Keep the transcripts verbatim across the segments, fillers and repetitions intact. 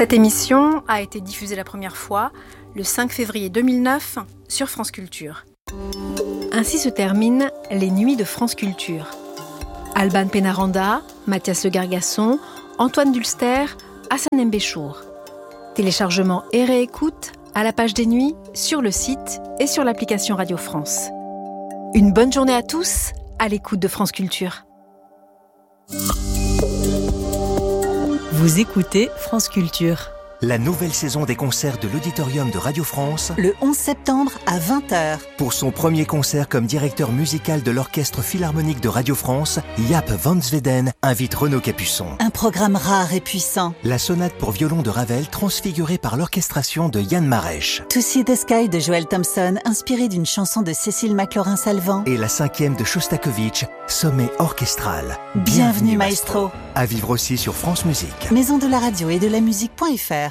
Cette émission a été diffusée la première fois le cinq février deux mille neuf sur France Culture. Ainsi se terminent les Nuits de France Culture. Alban Pénaranda, Mathias Le Gargasson, Antoine Dulster, Hassan Mbéchour. Téléchargement et réécoute à la page des Nuits, sur le site et sur l'application Radio France. Une bonne journée à tous, à l'écoute de France Culture. Vous écoutez France Culture. La nouvelle saison des concerts de l'Auditorium de Radio France, le onze septembre à vingt heures. Pour son premier concert comme directeur musical de l'Orchestre Philharmonique de Radio France, Jaap van Zweden invite Renaud Capuçon. Un programme rare et puissant. La sonate pour violon de Ravel transfigurée par l'orchestration de Yann Marèche. To See the Sky de Joel Thompson, inspiré d'une chanson de Cécile McLaurin-Salvant. Et la cinquième de Shostakovich, Sommet orchestral. Bienvenue, Bienvenue maestro. maestro. À vivre aussi sur France Musique. Maison de la radio et de la musique.fr.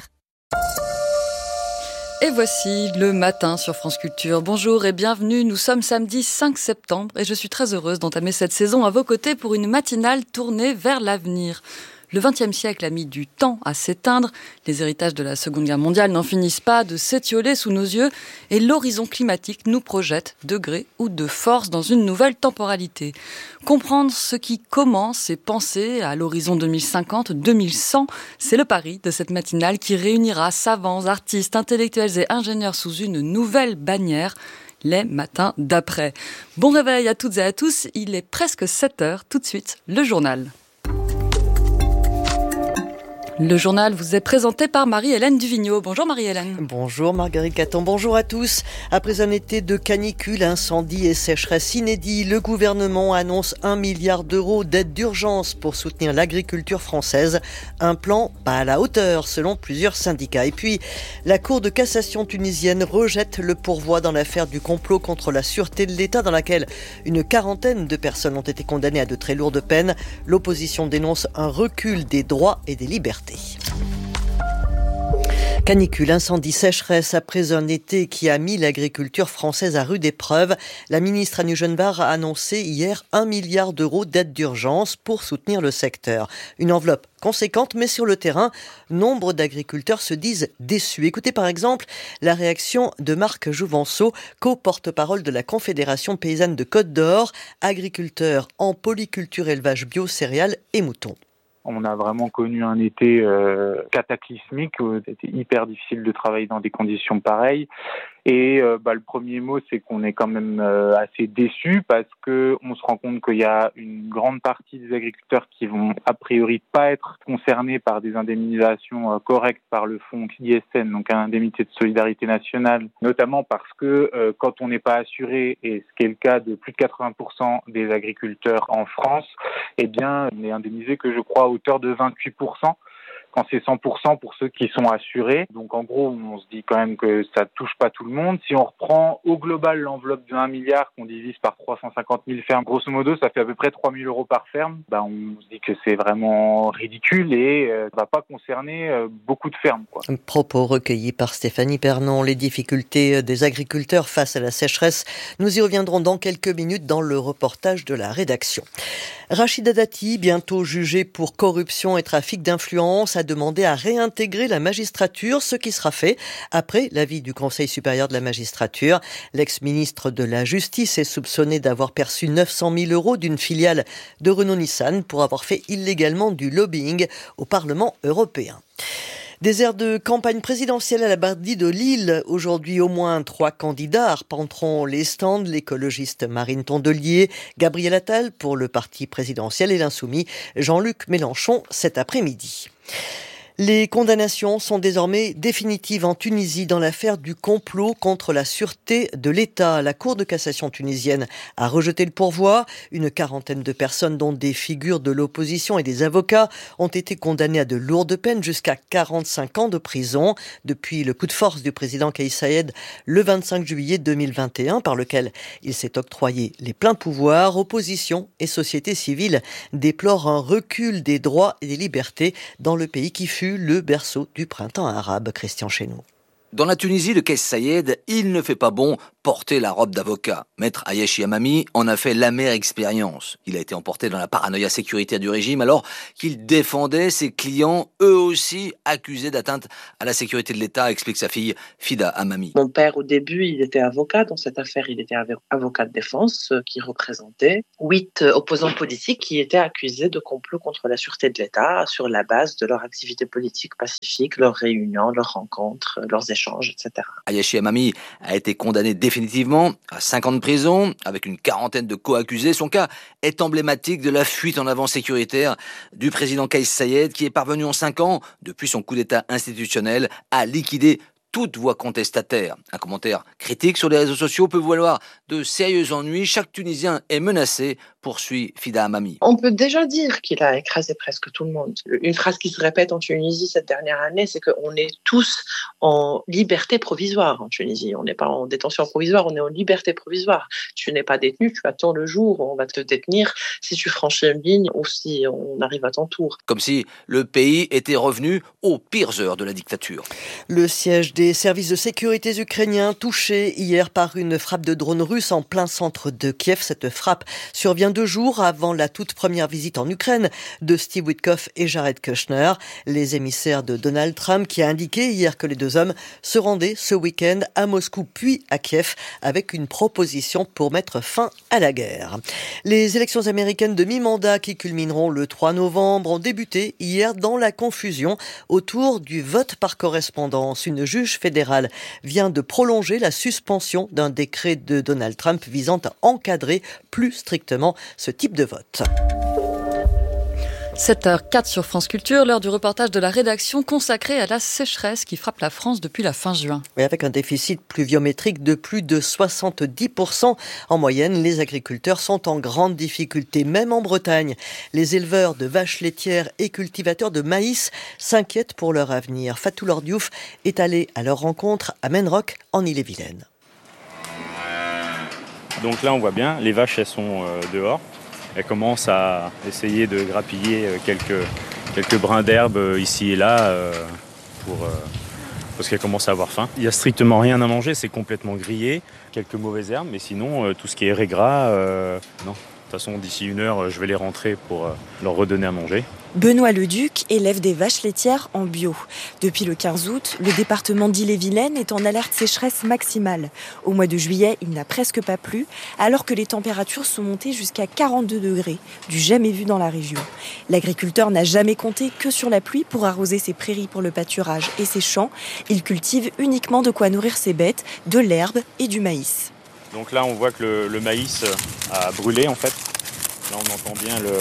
Et voici le matin sur France Culture. Bonjour et bienvenue, nous sommes samedi cinq septembre et je suis très heureuse d'entamer cette saison à vos côtés pour une matinale tournée vers l'avenir. Le vingtième siècle a mis du temps à s'éteindre, les héritages de la Seconde Guerre mondiale n'en finissent pas de s'étioler sous nos yeux et l'horizon climatique nous projette de gré ou de force dans une nouvelle temporalité. Comprendre ce qui commence et penser à l'horizon deux mille cinquante deux mille cent, c'est le pari de cette matinale qui réunira savants, artistes, intellectuels et ingénieurs sous une nouvelle bannière, les matins d'après. Bon réveil à toutes et à tous, il est presque sept heures, tout de suite le journal. Le journal vous est présenté par Marie-Hélène Duvigneau. Bonjour Marie-Hélène. Bonjour Marguerite Caton, bonjour à tous. Après un été de canicule, incendie et sécheresse inédits, le gouvernement annonce un milliard d'euros d'aide d'urgence pour soutenir l'agriculture française. Un plan pas à la hauteur selon plusieurs syndicats. Et puis, la Cour de cassation tunisienne rejette le pourvoi dans l'affaire du complot contre la sûreté de l'État dans laquelle une quarantaine de personnes ont été condamnées à de très lourdes peines. L'opposition dénonce un recul des droits et des libertés. Canicule, incendie, sécheresse après un été qui a mis l'agriculture française à rude épreuve. La ministre Annie Genevard a annoncé hier un milliard d'euros d'aide d'urgence pour soutenir le secteur. Une enveloppe conséquente, mais sur le terrain, nombre d'agriculteurs se disent déçus. Écoutez par exemple la réaction de Marc Jouvenceau, co-porte-parole de la Confédération paysanne de Côte d'Or, agriculteur en polyculture, élevage bio, céréales et moutons. On a vraiment connu un été euh, cataclysmique, où c'était hyper difficile de travailler dans des conditions pareilles. Et euh, bah, le premier mot, c'est qu'on est quand même euh, assez déçus parce que on se rend compte qu'il y a une grande partie des agriculteurs qui vont a priori pas être concernés par des indemnisations euh, correctes par le fonds I S N, donc un indemnité de solidarité nationale, notamment parce que euh, quand on n'est pas assuré, et ce qui est le cas de plus de quatre-vingts pour cent des agriculteurs en France, eh bien on est indemnisé que je crois à hauteur de vingt-huit pour cent. Quand c'est cent pour cent pour ceux qui sont assurés. Donc en gros, on se dit quand même que ça touche pas tout le monde. Si on reprend au global l'enveloppe de un milliard qu'on divise par trois cent cinquante mille fermes, grosso modo, ça fait à peu près trois mille euros par ferme. Bah, on se dit que c'est vraiment ridicule et euh, ça va pas concerner euh, beaucoup de fermes, quoi. Propos recueillis par Stéphanie Pernon. Les difficultés des agriculteurs face à la sécheresse. Nous y reviendrons dans quelques minutes dans le reportage de la rédaction. Rachida Dati, bientôt jugée pour corruption et trafic d'influence, a demandé à réintégrer la magistrature, ce qui sera fait après l'avis du Conseil supérieur de la magistrature. L'ex-ministre de la Justice est soupçonné d'avoir perçu neuf cent mille euros d'une filiale de Renault-Nissan pour avoir fait illégalement du lobbying au Parlement européen. Des airs de campagne présidentielle à la Bardie de Lille. Aujourd'hui, au moins trois candidats arpenteront les stands. L'écologiste Marine Tondelier, Gabriel Attal pour le parti présidentiel et l'insoumis Jean-Luc Mélenchon cet après-midi. Les condamnations sont désormais définitives en Tunisie dans l'affaire du complot contre la sûreté de l'État. La Cour de cassation tunisienne a rejeté le pourvoi. Une quarantaine de personnes, dont des figures de l'opposition et des avocats, ont été condamnées à de lourdes peines jusqu'à quarante-cinq ans de prison depuis le coup de force du président Kais Saied le vingt-cinq juillet deux mille vingt et un, par lequel il s'est octroyé les pleins pouvoirs. Opposition et société civile déplorent un recul des droits et des libertés dans le pays qui fut le berceau du printemps arabe. Christian Chesneau. Dans la Tunisie de Kais Saied, il ne fait pas bon porter la robe d'avocat. Maître Ayachi Amami en a fait l'amère expérience. Il a été emporté dans la paranoïa sécuritaire du régime alors qu'il défendait ses clients, eux aussi accusés d'atteinte à la sécurité de l'État, explique sa fille Fida Amami. Mon père, au début, il était avocat. Dans cette affaire, il était avocat de défense qui représentait huit opposants politiques qui étaient accusés de complot contre la sûreté de l'État sur la base de leur activité politique pacifique, leurs réunions, leurs rencontres, leurs échanges, et cetera. Ayachi Amami a été condamné définitivement à cinq ans de prison avec une quarantaine de co-accusés. Son cas est emblématique de la fuite en avant sécuritaire du président Kais Saied qui est parvenu en cinq ans, depuis son coup d'État institutionnel, à liquider toute voix contestataire. Un commentaire critique sur les réseaux sociaux peut valoir de sérieux ennuis. Chaque Tunisien est menacé, poursuit Fida Amami. On peut déjà dire qu'il a écrasé presque tout le monde. Une phrase qui se répète en Tunisie cette dernière année, c'est qu'on est tous en liberté provisoire en Tunisie. On n'est pas en détention provisoire, on est en liberté provisoire. Tu n'es pas détenu, tu attends le jour où on va te détenir si tu franchis une ligne ou si on arrive à ton tour. Comme si le pays était revenu aux pires heures de la dictature. Le siège des services de sécurité ukrainiens touché hier par une frappe de drone russe en plein centre de Kiev. Cette frappe survient deux jours avant la toute première visite en Ukraine de Steve Witkoff et Jared Kushner, les émissaires de Donald Trump, qui a indiqué hier que les deux hommes se rendaient ce week-end à Moscou puis à Kiev avec une proposition pour mettre fin à la guerre. Les élections américaines de mi-mandat qui culmineront le trois novembre ont débuté hier dans la confusion autour du vote par correspondance. Une juge fédérale vient de prolonger la suspension d'un décret de Donald Trump visant à encadrer plus strictement ce type de vote. sept heures zéro quatre sur France Culture, l'heure du reportage de la rédaction consacré à la sécheresse qui frappe la France depuis la fin juin. Et avec un déficit pluviométrique de plus de soixante-dix pour cent en moyenne, les agriculteurs sont en grande difficulté, même en Bretagne. Les éleveurs de vaches laitières et cultivateurs de maïs s'inquiètent pour leur avenir. Fatou Lordiouf est allé à leur rencontre à Menrock, en Ille-et-Vilaine. Donc là, on voit bien, les vaches, elles sont euh, dehors. Elles commencent à essayer de grappiller quelques, quelques brins d'herbe ici et là euh, pour, euh, parce qu'elles commencent à avoir faim. Il n'y a strictement rien à manger, c'est complètement grillé. Quelques mauvaises herbes, mais sinon, euh, tout ce qui est régras, euh, non. De toute façon, d'ici une heure, je vais les rentrer pour euh, leur redonner à manger. Benoît Leduc élève des vaches laitières en bio. Depuis le quinze août, le département d'Ille-et-Vilaine est en alerte sécheresse maximale. Au mois de juillet, il n'a presque pas plu, alors que les températures sont montées jusqu'à quarante-deux degrés, du jamais vu dans la région. L'agriculteur n'a jamais compté que sur la pluie pour arroser ses prairies pour le pâturage et ses champs. Il cultive uniquement de quoi nourrir ses bêtes, de l'herbe et du maïs. Donc là, on voit que le, le maïs a brûlé en fait. Là, on entend bien le...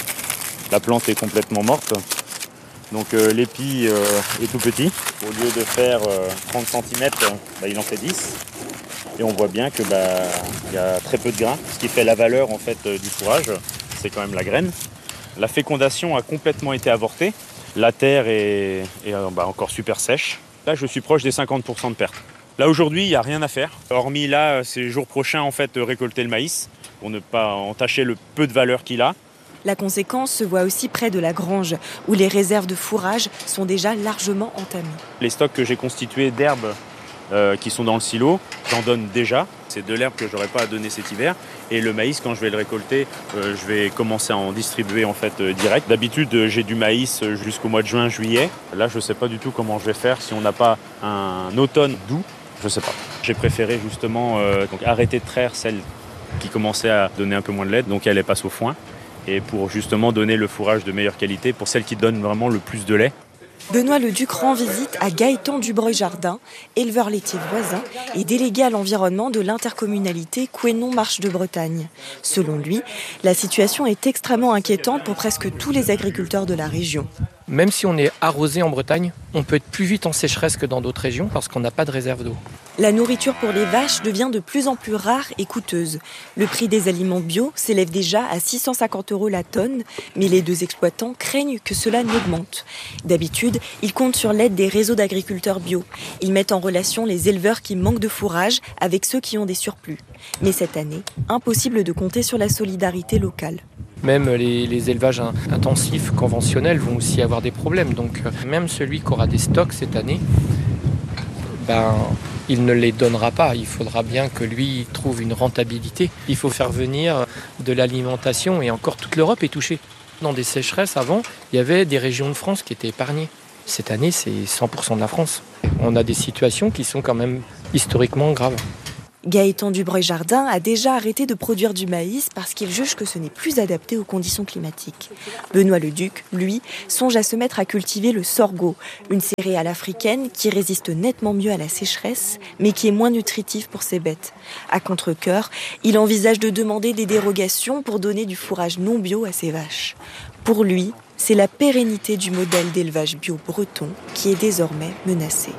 La plante est complètement morte, donc euh, l'épi euh, est tout petit. Au lieu de faire euh, trente centimètres, bah, il en fait dix. Et on voit bien qu'il bah, y a très peu de grains. Ce qui fait la valeur en fait, euh, du fourrage, c'est quand même la graine. La fécondation a complètement été avortée. La terre est, est euh, bah, encore super sèche. Là, je suis proche des cinquante pour cent de perte. Là, aujourd'hui, il n'y a rien à faire. Hormis là, ces jours prochains, en fait, récolter le maïs pour ne pas entacher le peu de valeur qu'il a. La conséquence se voit aussi près de la grange, où les réserves de fourrage sont déjà largement entamées. Les stocks que j'ai constitués d'herbes euh, qui sont dans le silo, j'en donne déjà. C'est de l'herbe que je n'aurai pas à donner cet hiver. Et le maïs, quand je vais le récolter, euh, je vais commencer à en distribuer en fait, euh, direct. D'habitude, euh, j'ai du maïs jusqu'au mois de juin, juillet. Là, je ne sais pas du tout comment je vais faire si on n'a pas un automne doux. Je ne sais pas. J'ai préféré justement euh, donc arrêter de traire celle qui commençait à donner un peu moins de lait, donc elle est passe au foin. Et pour justement donner le fourrage de meilleure qualité pour celles qui donnent vraiment le plus de lait. Benoît Leduc rend visite à Gaëtan Dubreuil-Jardin, éleveur laitier voisin et délégué à l'environnement de l'intercommunalité Couesnon-Marche de Bretagne. Selon lui, la situation est extrêmement inquiétante pour presque tous les agriculteurs de la région. Même si on est arrosé en Bretagne, on peut être plus vite en sécheresse que dans d'autres régions parce qu'on n'a pas de réserve d'eau. La nourriture pour les vaches devient de plus en plus rare et coûteuse. Le prix des aliments bio s'élève déjà à six cent cinquante euros la tonne, mais les deux exploitants craignent que cela n'augmente. D'habitude, ils comptent sur l'aide des réseaux d'agriculteurs bio. Ils mettent en relation les éleveurs qui manquent de fourrage avec ceux qui ont des surplus. Mais cette année, impossible de compter sur la solidarité locale. Même les, les élevages intensifs conventionnels vont aussi avoir des problèmes. Donc même celui qui aura des stocks cette année ben, il ne les donnera pas. Il faudra bien que lui trouve une rentabilité. Il faut faire venir de l'alimentation et encore toute l'Europe est touchée. Dans des sécheresses avant, il y avait des régions de France qui étaient épargnées. Cette année, c'est cent pour cent de la France. On a des situations qui sont quand même historiquement graves. Gaëtan Dubreuil-Jardin a déjà arrêté de produire du maïs parce qu'il juge que ce n'est plus adapté aux conditions climatiques. Benoît Leduc, lui, songe à se mettre à cultiver le sorgho, une céréale africaine qui résiste nettement mieux à la sécheresse, mais qui est moins nutritive pour ses bêtes. À contre-cœur, il envisage de demander des dérogations pour donner du fourrage non bio à ses vaches. Pour lui, c'est la pérennité du modèle d'élevage bio breton qui est désormais menacée.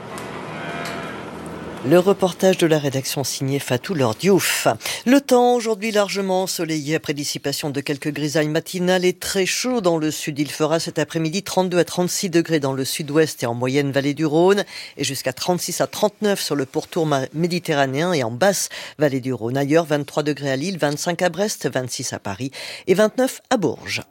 Le reportage de la rédaction signé Fatou Lord Diouf. Le temps aujourd'hui largement ensoleillé après dissipation de quelques grisailles matinales et très chaud dans le sud. Il fera cet après-midi trente-deux à trente-six degrés dans le sud-ouest et en moyenne vallée du Rhône et jusqu'à trente-six à trente-neuf sur le pourtour méditerranéen et en basse vallée du Rhône. Ailleurs, vingt-trois degrés à Lille, vingt-cinq à Brest, vingt-six à Paris et vingt-neuf à Bourges.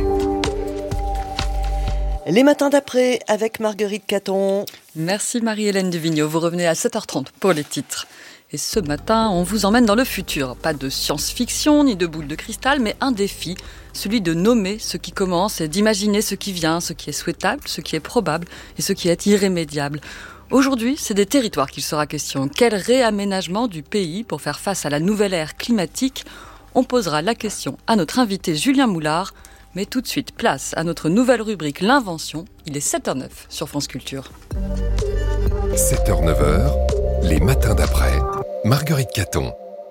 Les matins d'après avec Marguerite Caton. Merci Marie-Hélène Duvigneau. Vous revenez à sept heures trente pour les titres. Et ce matin, on vous emmène dans le futur. Pas de science-fiction ni de boule de cristal, mais un défi, celui de nommer ce qui commence et d'imaginer ce qui vient, ce qui est souhaitable, ce qui est probable et ce qui est irrémédiable. Aujourd'hui, c'est des territoires qu'il sera question. Quel réaménagement du pays pour faire face à la nouvelle ère climatique ? On posera la question à notre invité Julien Moulard. Mais tout de suite, place à notre nouvelle rubrique L'Invention. Il est sept heures neuf sur France Culture. sept heures neuf, les matins d'après. Marguerite Caton.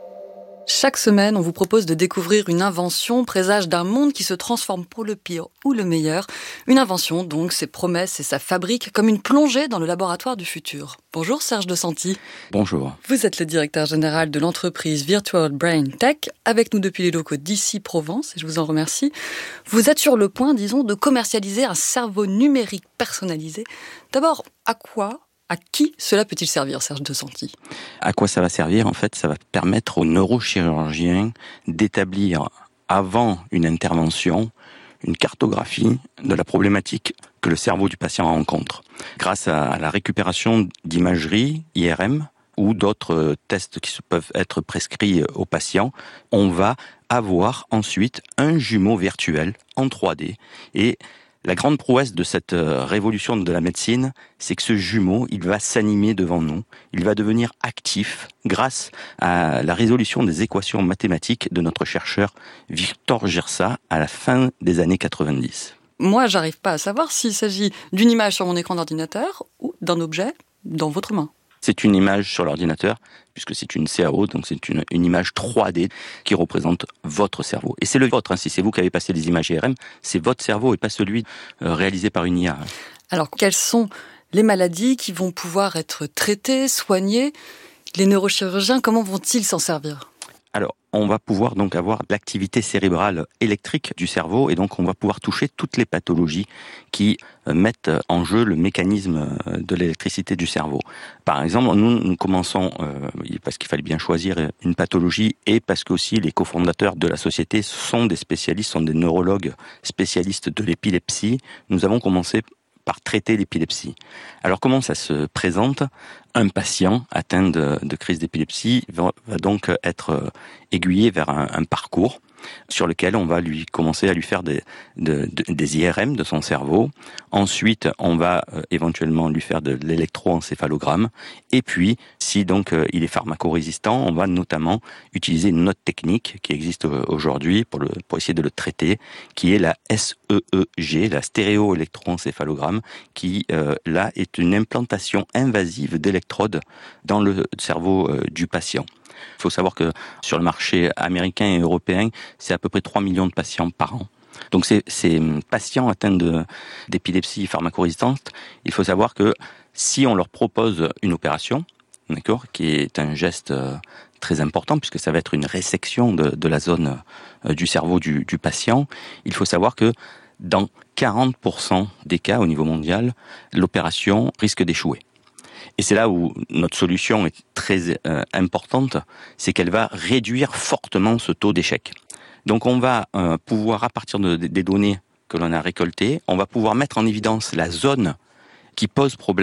Chaque semaine, on vous propose de découvrir une invention, présage d'un monde qui se transforme pour le pire ou le meilleur. Une invention, donc, ses promesses et sa fabrique, comme une plongée dans le laboratoire du futur. Bonjour Serge De Santi. Bonjour. Vous êtes le directeur général de l'entreprise Virtual Brain Tech, avec nous depuis les locaux d'I C Provence, et je vous en remercie. Vous êtes sur le point, disons, de commercialiser un cerveau numérique personnalisé. D'abord, à quoi ? À qui cela peut-il servir, Serge De Santi ? À quoi ça va servir ? En fait, ça va permettre aux neurochirurgiens d'établir, avant une intervention, une cartographie de la problématique que le cerveau du patient rencontre. Grâce à la récupération d'imagerie, I R M, ou d'autres tests qui peuvent être prescrits aux patients, on va avoir ensuite un jumeau virtuel en trois D. Et la grande prouesse de cette révolution de la médecine, c'est que ce jumeau, il va s'animer devant nous, il va devenir actif grâce à la résolution des équations mathématiques de notre chercheur Victor Gersa à la fin des années quatre-vingt-dix. Moi, j'arrive pas à savoir s'il s'agit d'une image sur mon écran d'ordinateur ou d'un objet dans votre main. C'est une image sur l'ordinateur, puisque c'est une C A O, donc c'est une, une image trois D qui représente votre cerveau. Et c'est le vôtre, hein, si c'est vous qui avez passé les images I R M, c'est votre cerveau et pas celui euh, réalisé par une I A. Alors, quelles sont les maladies qui vont pouvoir être traitées, soignées ? Les neurochirurgiens, comment vont-ils s'en servir ? Alors, on va pouvoir donc avoir l'activité cérébrale électrique du cerveau et donc on va pouvoir toucher toutes les pathologies qui mettent en jeu le mécanisme de l'électricité du cerveau. Par exemple, nous, nous commençons, euh, parce qu'il fallait bien choisir une pathologie et parce que aussi les cofondateurs de la société sont des spécialistes, sont des neurologues spécialistes de l'épilepsie. Nous avons commencé par traiter l'épilepsie. Alors comment ça se présente ? Un patient atteint de, de crise d'épilepsie va, va donc être aiguillé vers un, un parcours sur lequel on va lui commencer à lui faire des, de, de, des I R M de son cerveau. Ensuite, on va euh, éventuellement lui faire de l'électroencéphalogramme. Et puis, si donc euh, il est pharmacorésistant, on va notamment utiliser une autre technique qui existe aujourd'hui pour, le, pour essayer de le traiter, qui est la S E E G, la stéréoélectroencéphalogramme, qui euh, là est une implantation invasive d'électrodes dans le cerveau euh, du patient. Il faut savoir que sur le marché américain et européen, c'est à peu près trois millions de patients par an. Donc ces, ces patients atteints de, d'épilepsie pharmacorésistante, il faut savoir que si on leur propose une opération, d'accord, qui est un geste très important puisque ça va être une résection de, de la zone du cerveau du, du patient, il faut savoir que dans quarante pour cent des cas au niveau mondial, l'opération risque d'échouer. Et c'est là où notre solution est très euh, importante, c'est qu'elle va réduire fortement ce taux d'échec. Donc on va euh, pouvoir, à partir de, des données que l'on a récoltées, on va pouvoir mettre en évidence la zone qui pose problème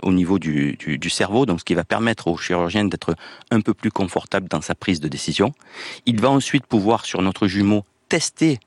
au niveau du, du, du cerveau, donc ce qui va permettre au chirurgien d'être un peu plus confortable dans sa prise de décision. Il va ensuite pouvoir, sur notre jumeau, tester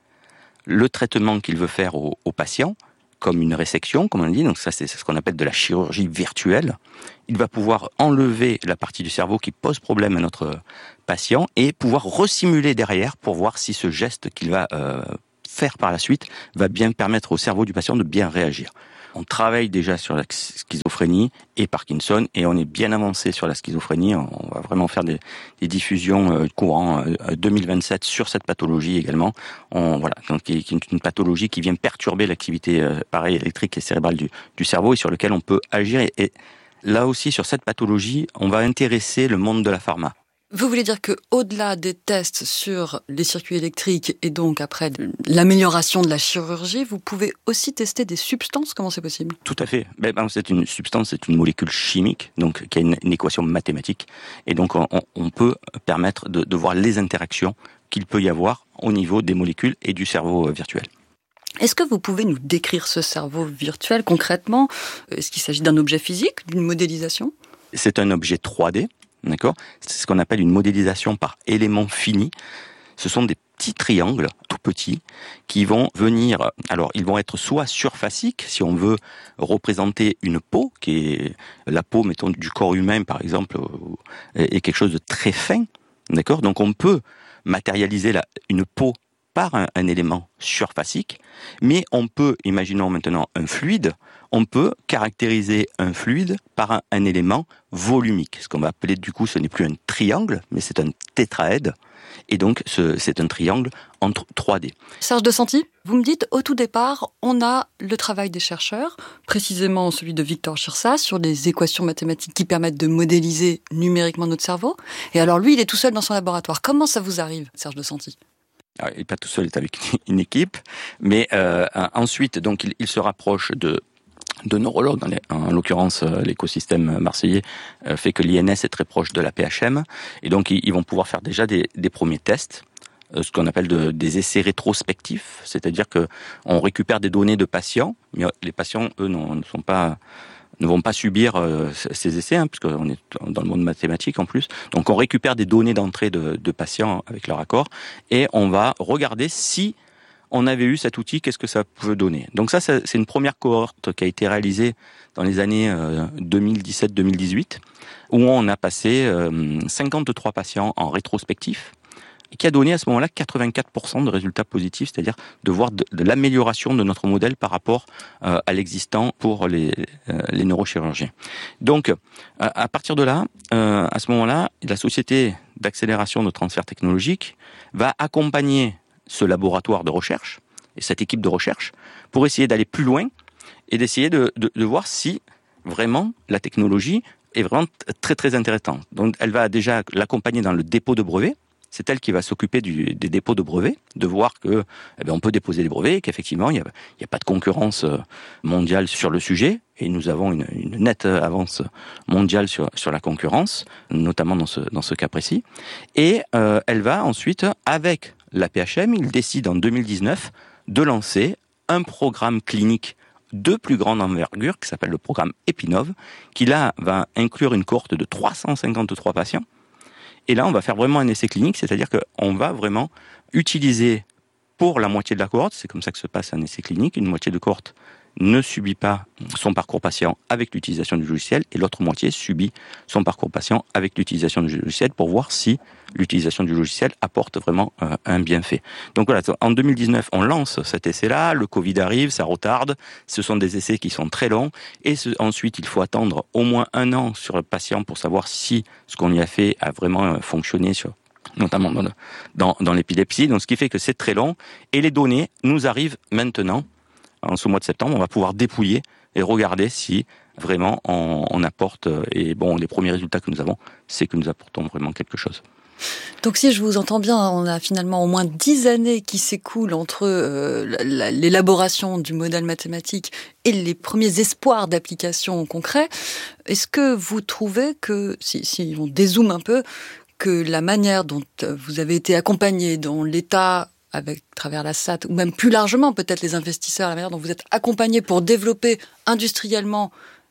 le traitement qu'il veut faire au, au patient, comme une résection, comme on dit, donc ça c'est ce qu'on appelle de la chirurgie virtuelle. Il va pouvoir enlever la partie du cerveau qui pose problème à notre patient et pouvoir resimuler derrière pour voir si ce geste qu'il va euh, faire par la suite va bien permettre au cerveau du patient de bien réagir. On travaille déjà sur la schizophrénie et Parkinson et on est bien avancé sur la schizophrénie. On va vraiment faire des, des diffusions euh, courant euh, deux mille vingt-sept sur cette pathologie également. On, voilà, donc qui est une pathologie qui vient perturber l'activité euh, pareil électrique et cérébrale du, du cerveau et sur lequel on peut agir. Et, et là aussi sur cette pathologie, on va intéresser le monde de la pharma. Vous voulez dire que au-delà des tests sur les circuits électriques et donc après l'amélioration de la chirurgie, vous pouvez aussi tester des substances? Comment c'est possible? Tout à fait. Ben, c'est une substance, c'est une molécule chimique, donc qui a une, une équation mathématique, et donc on, on peut permettre de, de voir les interactions qu'il peut y avoir au niveau des molécules et du cerveau virtuel. Est-ce que vous pouvez nous décrire ce cerveau virtuel concrètement? Est-ce qu'il s'agit d'un objet physique, d'une modélisation? C'est un objet trois D. D'accord ? C'est ce qu'on appelle une modélisation par éléments finis. Ce sont des petits triangles, tout petits, qui vont venir, alors ils vont être soit surfaciques, si on veut représenter une peau, qui est la peau, mettons, du corps humain, par exemple, est quelque chose de très fin, d'accord ? Donc on peut matérialiser la, une peau par un, un élément surfacique, mais on peut, imaginons maintenant un fluide, on peut caractériser un fluide par un, un élément volumique. Ce qu'on va appeler du coup, ce n'est plus un triangle, mais c'est un tétraède. Et donc, ce, c'est un triangle en trois D. Serge de Santi, vous me dites, au tout départ, on a le travail des chercheurs, précisément celui de Victor Chirsa, sur les équations mathématiques qui permettent de modéliser numériquement notre cerveau. Et alors lui, il est tout seul dans son laboratoire. Comment ça vous arrive, Serge de Santi ? Alors, il n'est pas tout seul, il est avec une équipe. Mais euh, ensuite, donc, il, il se rapproche de de neurologues, en l'occurrence l'écosystème marseillais fait que l'I N S est très proche de la P H M, et donc ils vont pouvoir faire déjà des, des premiers tests, ce qu'on appelle de, des essais rétrospectifs, c'est-à-dire que on récupère des données de patients, mais les patients, eux, non, ne sont pas, ne vont pas subir euh, ces essais, hein, puisqu'on est dans le monde mathématique en plus. Donc on récupère des données d'entrée de, de patients avec leur accord, et on va regarder si on avait eu cet outil, qu'est-ce que ça pouvait donner. Donc ça, c'est une première cohorte qui a été réalisée dans les années deux mille dix-sept deux mille dix-huit, où on a passé cinquante-trois patients en rétrospectif, et qui a donné à ce moment-là quatre-vingt-quatre pour cent de résultats positifs, c'est-à-dire de voir de, de l'amélioration de notre modèle par rapport euh, à l'existant pour les, euh, les neurochirurgiens. Donc, à, à partir de là, euh, à ce moment-là, la société d'accélération de transfert technologique va accompagner ce laboratoire de recherche et cette équipe de recherche pour essayer d'aller plus loin et d'essayer de, de, de voir si vraiment la technologie est vraiment très très intéressante. Donc elle va déjà l'accompagner dans le dépôt de brevets. C'est elle qui va s'occuper du, des dépôts de brevets, de voir que eh bien, on peut déposer des brevets, qu'effectivement il n'y a, il y a pas de concurrence mondiale sur le sujet, et nous avons une, une nette avance mondiale sur, sur la concurrence, notamment dans ce, dans ce cas précis. Et euh, elle va ensuite, avec la P H M, il décide en deux mille dix-neuf de lancer un programme clinique de plus grande envergure qui s'appelle le programme Epinov, qui là va inclure une cohorte de trois cent cinquante-trois patients. Et là, on va faire vraiment un essai clinique, c'est-à-dire qu'on va vraiment utiliser pour la moitié de la cohorte, c'est comme ça que se passe un essai clinique, une moitié de cohorte ne subit pas son parcours patient avec l'utilisation du logiciel et l'autre moitié subit son parcours patient avec l'utilisation du logiciel pour voir si l'utilisation du logiciel apporte vraiment euh, un bienfait. Donc voilà, en deux mille dix-neuf, on lance cet essai-là, le Covid arrive, ça retarde, ce sont des essais qui sont très longs et ce, ensuite il faut attendre au moins un an sur le patient pour savoir si ce qu'on y a fait a vraiment fonctionné sur notamment dans, le, dans, dans l'épilepsie, donc ce qui fait que c'est très long et les données nous arrivent maintenant. En ce mois de septembre, on va pouvoir dépouiller et regarder si vraiment on, on apporte. Et bon, les premiers résultats que nous avons, c'est que nous apportons vraiment quelque chose. Donc si je vous entends bien, on a finalement au moins dix années qui s'écoulent entre euh, la, l'élaboration du modèle mathématique et les premiers espoirs d'application concret. Est-ce que vous trouvez que, si, si on dézoome un peu, que la manière dont vous avez été accompagné, dont l'État avec travers la S A T, ou même plus largement peut-être les investisseurs, la manière dont vous êtes accompagnés pour développer industriellement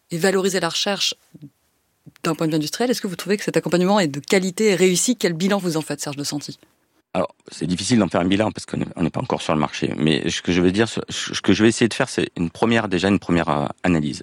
et valoriser la recherche d'un point de vue industriel. Est-ce que vous trouvez que cet accompagnement est de qualité et réussi? Quel bilan vous en faites, Serge Desanti? Alors, c'est difficile d'en faire un bilan parce qu'on n'est pas encore sur le marché. Mais ce que je vais dire, ce que je vais essayer de faire, c'est une première, déjà une première euh, analyse.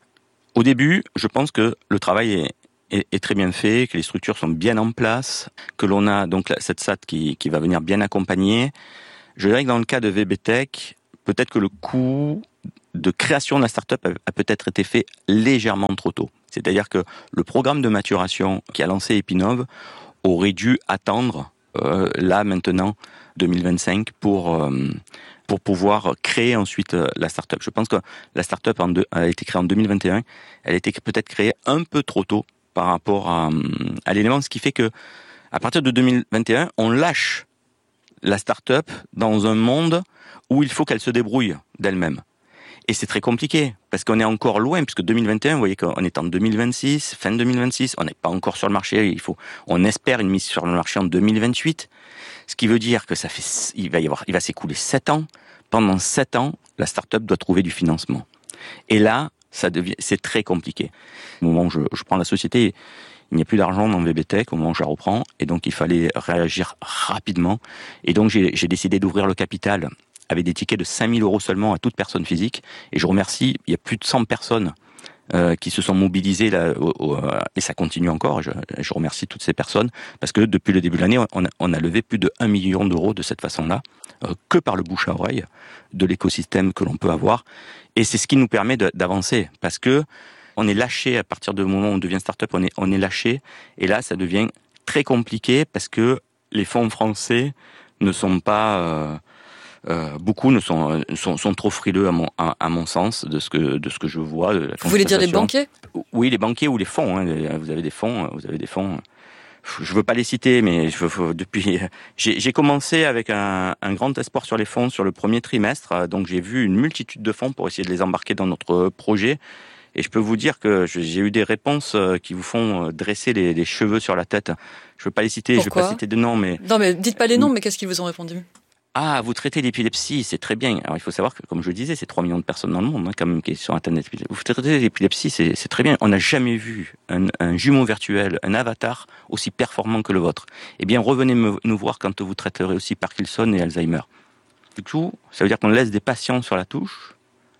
Au début, je pense que le travail est, est, est très bien fait, que les structures sont bien en place, que l'on a donc cette S A T qui, qui va venir bien accompagner. Je dirais que dans le cas de V B Tech, peut-être que le coût de création de la start-up a, a peut-être été fait légèrement trop tôt. C'est-à-dire que le programme de maturation qui a lancé Epinov aurait dû attendre euh, là maintenant deux mille vingt-cinq pour euh, pour pouvoir créer ensuite euh, la start-up. Je pense que la start-up en deux, a été créée en deux mille vingt et un. Elle a été peut-être créée un peu trop tôt par rapport à, à l'élément, ce qui fait que à partir de deux mille vingt et un, on lâche la start-up dans un monde où il faut qu'elle se débrouille d'elle-même. Et c'est très compliqué, parce qu'on est encore loin, puisque deux mille vingt et un, vous voyez qu'on est en deux mille vingt-six, fin deux mille vingt-six, on n'est pas encore sur le marché, il faut, on espère une mise sur le marché en deux mille vingt-huit, ce qui veut dire que ça fait, il va y avoir, il va s'écouler sept ans. Pendant sept ans, la start-up doit trouver du financement. Et là, ça devient, c'est très compliqué. Au moment où je, je prends la société, il n'y a plus d'argent dans V B Tech au moment où je la reprends, et donc il fallait réagir rapidement. Et donc j'ai, j'ai décidé d'ouvrir le capital avec des tickets de cinq mille euros seulement à toute personne physique. Et je remercie, il y a plus de cent personnes euh, qui se sont mobilisées là, au, au, et ça continue encore. Je, je remercie toutes ces personnes parce que depuis le début de l'année, on a, on a levé plus de un million d'euros de cette façon-là, euh, que par le bouche à oreille de l'écosystème que l'on peut avoir. Et c'est ce qui nous permet de, d'avancer parce que on est lâché à partir du moment où on devient start-up, on est, on est lâché. Et là, ça devient très compliqué parce que les fonds français ne sont pas... Euh, Euh, beaucoup ne sont, sont sont trop frileux à mon à, à mon sens de ce que de ce que je vois. De la vous voulez dire les banquiers? Oui, les banquiers ou les fonds. Hein. Vous avez des fonds, vous avez des fonds. Je veux pas les citer, mais je veux, depuis j'ai, j'ai commencé avec un, un grand espoir sur les fonds sur le premier trimestre. Donc j'ai vu une multitude de fonds pour essayer de les embarquer dans notre projet. Et je peux vous dire que j'ai eu des réponses qui vous font dresser les, les cheveux sur la tête. Je veux pas les citer, Pourquoi? je veux pas citer de noms, mais non, mais dites pas les noms. Mais qu'est-ce qu'ils vous ont répondu? Ah, vous traitez l'épilepsie, c'est très bien. Alors, il faut savoir que, comme je le disais, c'est trois millions de personnes dans le monde, hein, quand même, qui sont atteintes d'épilepsie. Vous traitez l'épilepsie, c'est, c'est très bien. On n'a jamais vu un, un jumeau virtuel, un avatar aussi performant que le vôtre. Eh bien, revenez me, nous voir quand vous traiterez aussi Parkinson et Alzheimer. Du coup, ça veut dire qu'on laisse des patients sur la touche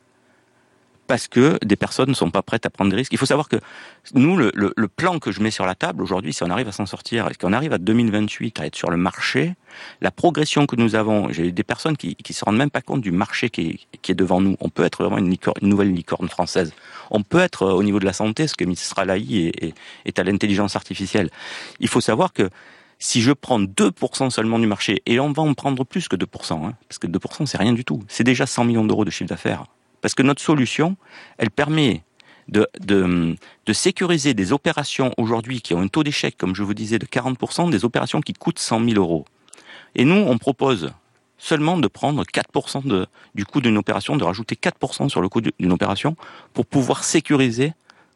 parce que des personnes ne sont pas prêtes à prendre des risques. Il faut savoir que nous, le, le, le plan que je mets sur la table aujourd'hui, si on arrive à s'en sortir, et qu'on arrive à deux mille vingt-huit à être sur le marché, la progression que nous avons, j'ai des personnes qui qui se rendent même pas compte du marché qui est, qui est devant nous. On peut être vraiment une, licorne, une nouvelle licorne française. On peut être au niveau de la santé, ce que Mistral A I est, est, est à l'intelligence artificielle. Il faut savoir que si je prends deux pour cent seulement du marché, et on va en prendre plus que deux pour cent, hein, parce que deux pour cent c'est rien du tout, c'est déjà cent millions d'euros de chiffre d'affaires. Parce que notre solution, elle permet de, de, de sécuriser des opérations aujourd'hui qui ont un taux d'échec, comme je vous disais, de quarante pour cent, des opérations qui coûtent cent mille euros. Et nous, on propose seulement de prendre quatre pour cent de, du coût d'une opération, de rajouter quatre pour cent sur le coût d'une opération pour pouvoir sécuriser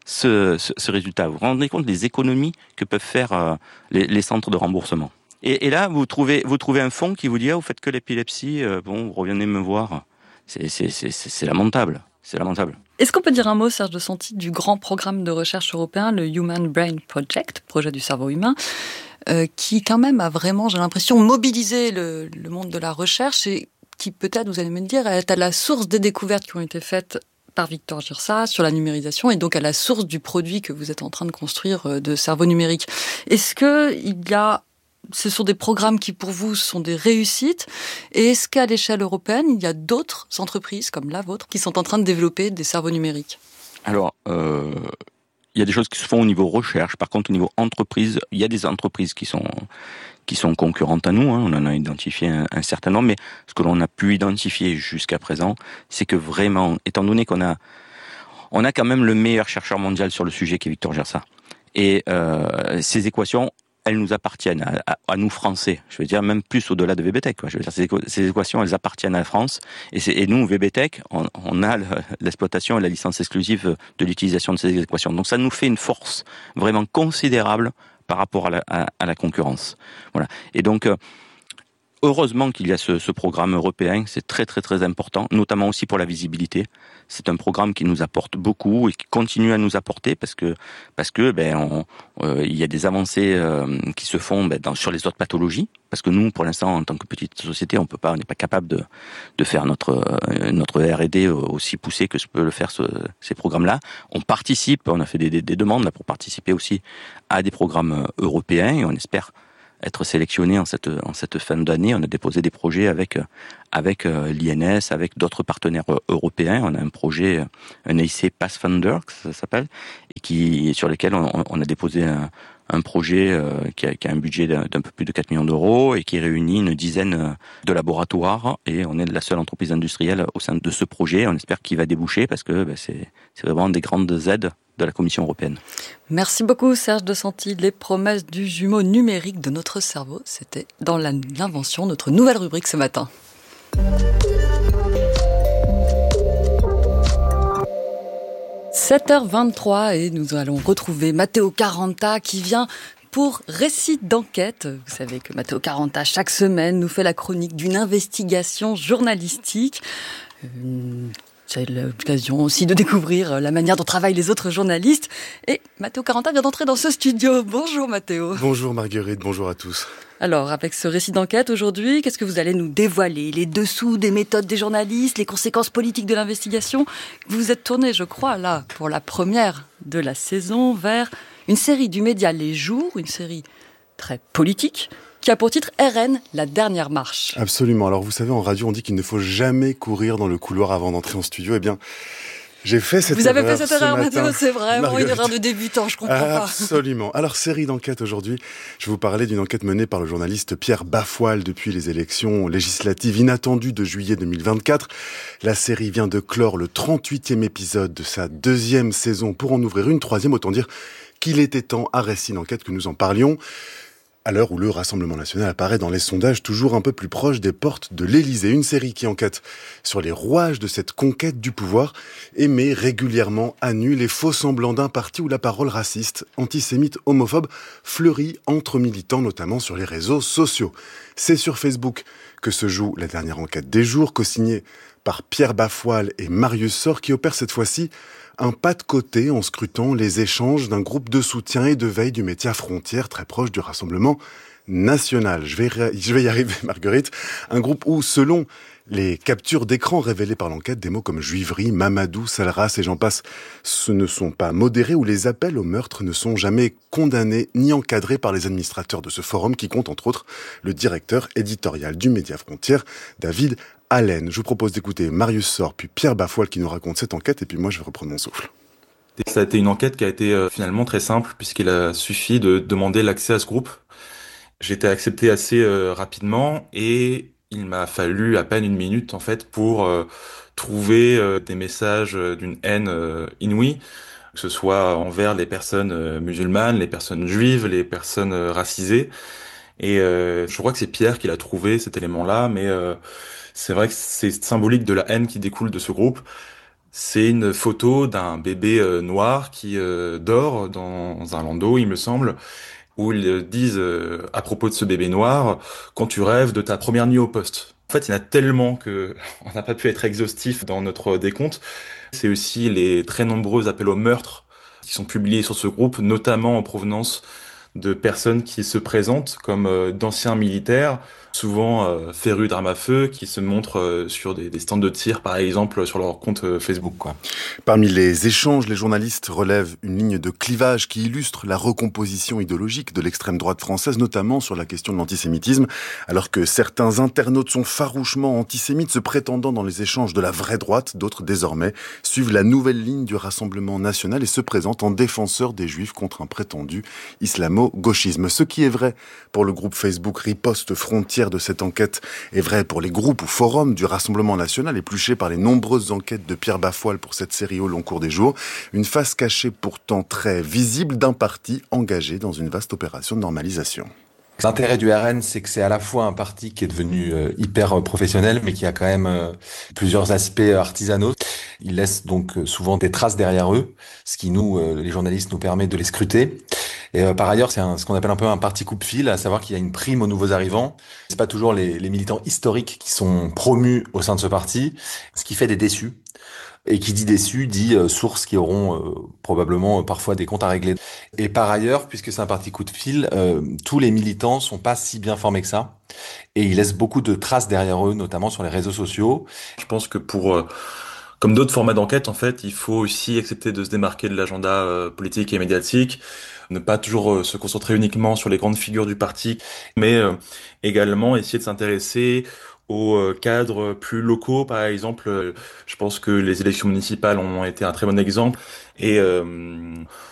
ce, ce, ce résultat. Vous vous rendez compte des économies que peuvent faire euh, les, les centres de remboursement. Et, et là, vous trouvez, vous trouvez un fonds qui vous dit ah, vous faites que l'épilepsie, euh, bon, revenez me voir. C'est, c'est, c'est, c'est lamentable. C'est lamentable. Est-ce qu'on peut dire un mot, Serge Desanti, du grand programme de recherche européen, le Human Brain Project, projet du cerveau humain, euh, qui quand même a vraiment, j'ai l'impression, mobilisé le, le monde de la recherche et qui peut-être, vous allez me le dire, est à la source des découvertes qui ont été faites par Victor Gyrsa sur la numérisation et donc à la source du produit que vous êtes en train de construire de cerveau numérique. Est-ce qu'il y a Ce sont des programmes qui, pour vous, sont des réussites. Et est-ce qu'à l'échelle européenne, il y a d'autres entreprises, comme la vôtre, qui sont en train de développer des cerveaux numériques? Alors, euh, il y a des choses qui se font au niveau recherche. Par contre, au niveau entreprise, il y a des entreprises qui sont qui sont concurrentes à nous. Hein. On en a identifié un, un certain nombre. Mais ce que l'on a pu identifier jusqu'à présent, c'est que vraiment, étant donné qu'on a on a quand même le meilleur chercheur mondial sur le sujet, qui est Victor Gyrsa. Et euh, ces équations, elles nous appartiennent à, à, à nous Français. Je veux dire même plus au-delà de V B Tech. Quoi. Je veux dire ces, ces équations, elles appartiennent à la France. Et, c'est, et nous, V B Tech, on, on a le, l'exploitation et la licence exclusive de l'utilisation de ces équations. Donc ça nous fait une force vraiment considérable par rapport à la, à, à la concurrence. Voilà. Et donc, euh, heureusement qu'il y a ce, ce programme européen, c'est très très très important, notamment aussi pour la visibilité. C'est un programme qui nous apporte beaucoup et qui continue à nous apporter parce que parce que ben on, euh, il y a des avancées euh, qui se font ben, dans, sur les autres pathologies. Parce que nous, pour l'instant, en tant que petite société, on peut pas, on n'est pas capable de de faire notre euh, notre R et D aussi poussé que je peux le faire ce, ces programmes-là. On participe, on a fait des, des, des demandes là pour participer aussi à des programmes européens et on espère être sélectionné en cette en cette fin d'année. On a déposé des projets avec avec l'I N S, avec d'autres partenaires européens. On a un projet, un A I C Pathfinder, que ça s'appelle, et qui sur lequel on, on a déposé un, un projet euh, qui, a, qui a un budget d'un, d'un peu plus de quatre millions d'euros et qui réunit une dizaine de laboratoires. Et on est la seule entreprise industrielle au sein de ce projet. On espère qu'il va déboucher parce que ben, c'est c'est vraiment des grandes aides de la Commission européenne. Merci beaucoup Serge de Santi. Les promesses du jumeau numérique de notre cerveau, c'était dans la, l'invention, notre nouvelle rubrique ce matin. sept heures vingt-trois et nous allons retrouver Matteo Caranta qui vient pour Récit d'enquête. Vous savez que Matteo Caranta, chaque semaine, nous fait la chronique d'une investigation journalistique. Euh, C'est l'occasion aussi de découvrir la manière dont travaillent les autres journalistes. Et Matteo Caranta vient d'entrer dans ce studio. Bonjour Matteo. Bonjour Marguerite, bonjour à tous. Alors, avec ce récit d'enquête aujourd'hui, qu'est-ce que vous allez nous dévoiler ? Les dessous des méthodes des journalistes, les conséquences politiques de l'investigation ? Vous vous êtes tourné, je crois, là, pour la première de la saison, vers une série du média Les Jours, une série très politique, qui a pour titre R N, la dernière marche. Absolument. Alors vous savez, en radio, on dit qu'il ne faut jamais courir dans le couloir avant d'entrer en studio. Eh bien, j'ai fait cette vous erreur. Vous avez fait cette erreur, Matteo, c'est vraiment Marguerite. Une erreur de débutant, je comprends Absolument. pas. Absolument. Alors, série d'enquêtes aujourd'hui. Je vais vous parler d'une enquête menée par le journaliste Pierre Bafoile depuis les élections législatives inattendues de juillet deux mille vingt-quatre. La série vient de clore le trente-huitième épisode de sa deuxième saison pour en ouvrir une troisième. Autant dire qu'il était temps à Récit d'enquête que nous en parlions. À l'heure où le Rassemblement national apparaît dans les sondages toujours un peu plus proche des portes de l'Élysée. Une série qui enquête sur les rouages de cette conquête du pouvoir et met régulièrement à nu les faux semblants d'un parti où la parole raciste, antisémite, homophobe fleurit entre militants, notamment sur les réseaux sociaux. C'est sur Facebook que se joue la dernière enquête des jours, co-signée par Pierre Bafoile et Marius Sor, qui opère cette fois-ci un pas de côté en scrutant les échanges d'un groupe de soutien et de veille du métier Frontières très proche du Rassemblement national. Je vais, je vais y arriver, Marguerite. Un groupe où, selon les captures d'écran révélées par l'enquête, des mots comme juiverie, Mamadou, sale race et j'en passe, ce ne sont pas modérés, où les appels au meurtre ne sont jamais condamnés ni encadrés par les administrateurs de ce forum qui compte entre autres le directeur éditorial du média Frontières, David Allen. Je vous propose d'écouter Marius Sor puis Pierre Bafoile qui nous raconte cette enquête et puis moi je vais reprendre mon souffle. Ça a été une enquête qui a été euh, finalement très simple puisqu'il a suffi de demander l'accès à ce groupe. J'ai été accepté assez euh, rapidement et il m'a fallu à peine une minute en fait pour euh, trouver euh, des messages euh, d'une haine euh, inouïe, que ce soit envers les personnes euh, musulmanes, les personnes juives, les personnes euh, racisées. Et euh, je crois que c'est Pierre qui l'a trouvé cet élément-là, mais euh, c'est vrai que c'est symbolique de la haine qui découle de ce groupe. C'est une photo d'un bébé euh, noir qui euh, dort dans un landau, il me semble, où ils disent euh, à propos de ce bébé noir, quand tu rêves de ta première nuit au poste. En fait, il y en a tellement que on n'a pas pu être exhaustif dans notre décompte. C'est aussi les très nombreux appels au meurtre qui sont publiés sur ce groupe, notamment en provenance de personnes qui se présentent comme euh, d'anciens militaires, souvent euh, férus d'armes à feu, qui se montrent euh, sur des, des stands de tir, par exemple, sur leur compte euh, Facebook, quoi. Parmi les échanges, les journalistes relèvent une ligne de clivage qui illustre la recomposition idéologique de l'extrême droite française, notamment sur la question de l'antisémitisme, alors que certains internautes sont farouchement antisémites, se prétendant dans les échanges de la vraie droite, d'autres désormais suivent la nouvelle ligne du Rassemblement national et se présentent en défenseurs des juifs contre un prétendu islamo-gauchisme. Ce qui est vrai pour le groupe Facebook Riposte Frontières de cette enquête est vrai pour les groupes ou forums du Rassemblement national, épluchés par les nombreuses enquêtes de Pierre Bafoile pour cette série au long cours des jours. Une face cachée pourtant très visible d'un parti engagé dans une vaste opération de normalisation. L'intérêt du R N, c'est que c'est à la fois un parti qui est devenu euh, hyper professionnel, mais qui a quand même euh, plusieurs aspects artisanaux. Ils laissent donc euh, souvent des traces derrière eux, ce qui nous, euh, les journalistes, nous permet de les scruter. Et euh, par ailleurs, c'est un, ce qu'on appelle un peu un parti coupe-fil, à savoir qu'il y a une prime aux nouveaux arrivants. C'est pas toujours les, les militants historiques qui sont promus au sein de ce parti, ce qui fait des déçus. Et qui dit déçu dit euh, sources qui auront euh, probablement euh, parfois des comptes à régler. Et par ailleurs, puisque c'est un parti coup de fil, euh, tous les militants sont pas si bien formés que ça. Et ils laissent beaucoup de traces derrière eux, notamment sur les réseaux sociaux. Je pense que pour, euh, comme d'autres formats d'enquête, en fait, il faut aussi accepter de se démarquer de l'agenda euh, politique et médiatique, ne pas toujours euh, se concentrer uniquement sur les grandes figures du parti, mais euh, également essayer de s'intéresser aux euh, cadres plus locaux, par exemple. Euh, je pense que les élections municipales ont été un très bon exemple. Et euh,